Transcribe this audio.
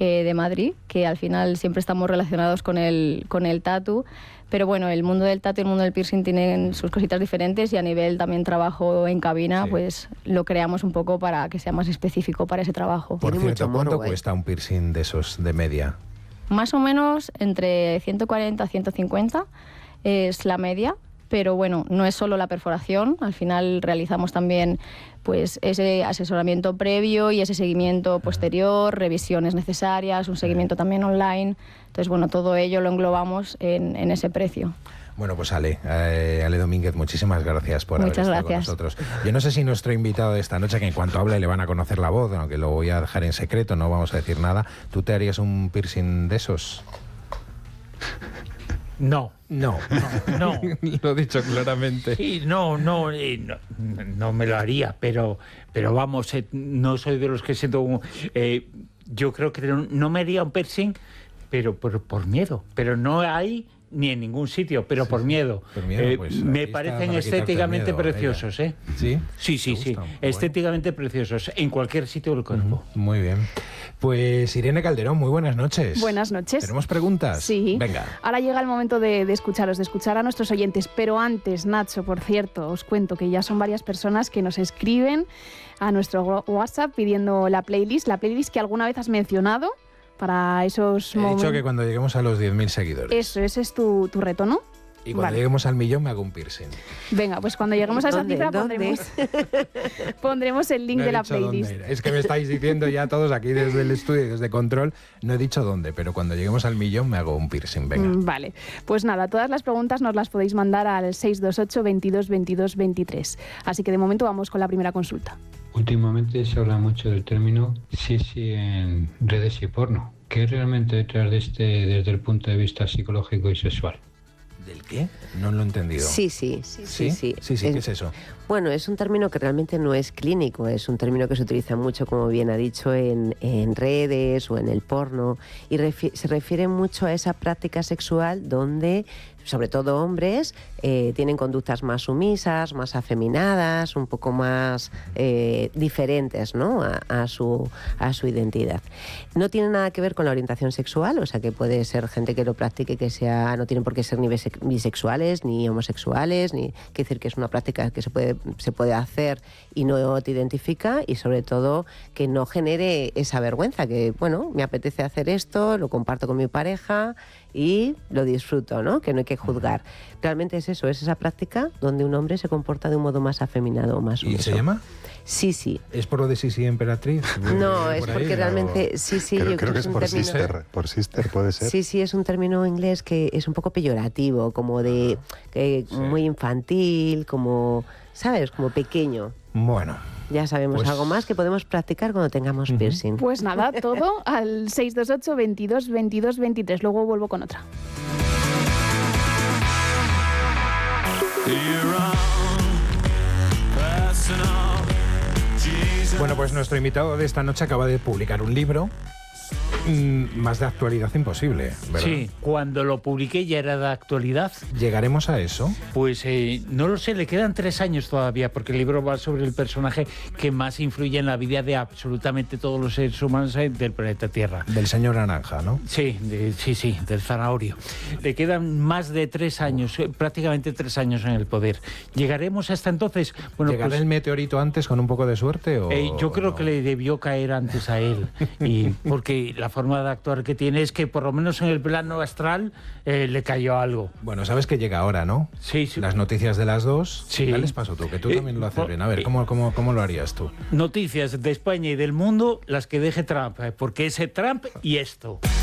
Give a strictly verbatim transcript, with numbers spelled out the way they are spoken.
eh, de Madrid, que al final siempre estamos relacionados con el, con el tatu. Pero bueno, el mundo del tatu y el mundo del piercing tienen sus cositas diferentes y a nivel también trabajo en cabina, sí. pues lo creamos un poco para que sea más específico para ese trabajo. Por cierto, ¿cuánto cuesta un piercing de esos de media? Más o menos entre ciento cuarenta a ciento cincuenta es la media. Pero bueno, no es solo la perforación, al final realizamos también pues ese asesoramiento previo y ese seguimiento posterior, revisiones necesarias, un seguimiento también online. Entonces, bueno, todo ello lo englobamos en, en ese precio. Bueno, pues Ale, eh, Ale Domínguez, muchísimas gracias por Muchas haber estado gracias. con nosotros. Yo no sé si nuestro invitado de esta noche, que en cuanto hable le van a conocer la voz, aunque lo voy a dejar en secreto, no vamos a decir nada, ¿tú te harías un piercing de esos? No. No, no, no. Lo he dicho claramente. Sí, no, no, eh, no, no me lo haría, pero, pero vamos, eh, no soy de los que siento... Eh, yo creo que no, no me haría un piercing, pero por, por miedo. Pero no hay ni en ningún sitio, pero sí, por miedo. Por miedo eh, pues, me parecen estéticamente miedo, preciosos, ¿eh? ¿Sí? Sí, sí, sí. Estéticamente bueno. preciosos, en cualquier sitio del cuerpo. Uh-huh. Muy bien. Pues Irene Calderón, muy buenas noches. Buenas noches. ¿Tenemos preguntas? Sí. Venga. Ahora llega el momento de, de escucharos, de escuchar a nuestros oyentes. Pero antes, Nacho, por cierto, os cuento que ya son varias personas que nos escriben a nuestro WhatsApp pidiendo la playlist, la playlist que alguna vez has mencionado para esos He momentos. dicho que cuando lleguemos a los diez mil seguidores. Eso, ese es tu, tu reto, ¿no? Y cuando vale. lleguemos al millón me hago un piercing. Venga, pues cuando lleguemos a esa cifra pondremos, pondremos el link no de la playlist. Es que me estáis diciendo ya todos aquí desde el estudio, desde Control, no he dicho dónde, pero cuando lleguemos al millón me hago un piercing. Venga. Mm, vale, pues nada, todas las preguntas nos las podéis mandar al seis dos ocho, veintidós, veintidós, veintitrés. Así que de momento vamos con la primera consulta. Últimamente se habla mucho del término sisi en redes y porno. ¿Qué es realmente detrás de este desde el punto de vista psicológico y sexual? ¿Del qué? No lo he entendido. Sí, sí. Sí, sí. sí, sí, sí. ¿Qué es eso? Bueno, es un término que realmente no es clínico, es un término que se utiliza mucho, como bien ha dicho, en, en redes o en el porno, y refi- se refiere mucho a esa práctica sexual donde, sobre todo hombres, eh, tienen conductas más sumisas, más afeminadas, un poco más eh, diferentes, ¿no?, a, a, su, a su identidad. No tiene nada que ver con la orientación sexual, o sea que puede ser gente que lo practique, que sea, no tienen por qué ser ni bisexuales, ni homosexuales, ni quiere decir que es una práctica que se puede, se puede hacer y no te identifica, y sobre todo que no genere esa vergüenza, que bueno, me apetece hacer esto, lo comparto con mi pareja y lo disfruto, ¿no? Que no hay que juzgar. Realmente es eso, es esa práctica donde un hombre se comporta de un modo más afeminado o más sumiso. ¿Y se llama? Sí, sí. ¿Es por lo de Sisi Emperatriz? No, es porque ahí, realmente o... sí, sí. Creo, yo creo que es, es por término... sister, por sister puede ser. Sí, sí, es un término inglés que es un poco peyorativo, como de que sí. muy infantil, como, ¿sabes? Como pequeño. Bueno. Ya sabemos pues... algo más que podemos practicar cuando tengamos uh-huh. piercing. Pues nada, todo al seis dos ocho, veintidós, veintidós, veintitrés. Luego vuelvo con otra. Bueno, pues nuestro invitado de esta noche acaba de publicar un libro. Mm, más de actualidad imposible, ¿verdad? Sí, cuando lo publiqué ya era de actualidad. ¿Llegaremos a eso? Pues eh, no lo sé, le quedan tres años todavía, porque el libro va sobre el personaje que más influye en la vida de absolutamente todos los seres humanos del planeta Tierra. Del señor Naranja, ¿no? Sí, de, sí, sí, del zanahorio. Le quedan más de tres años, eh, prácticamente tres años en el poder. ¿Llegaremos hasta entonces? Bueno, ¿llegará pues, el meteorito antes con un poco de suerte? O, eh, yo creo no? que le debió caer antes a él, y porque la forma de actuar que tiene es que por lo menos en el plano astral eh, le cayó algo. Bueno, sabes que llega ahora, ¿no? Sí, sí. Las noticias de las dos. Sí. ¿Qué les pasó tú? Que tú eh, también lo haces eh, bien. A ver, ¿cómo, cómo, ¿cómo lo harías tú? Noticias de España y del mundo, las que deje Trump, porque ese Trump y esto.